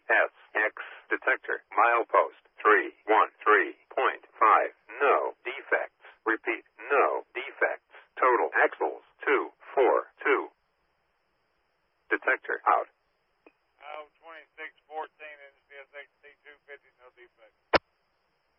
SX detector. Milepost 313.5. No defects. Repeat, no defects. Total axles 242. Detector out.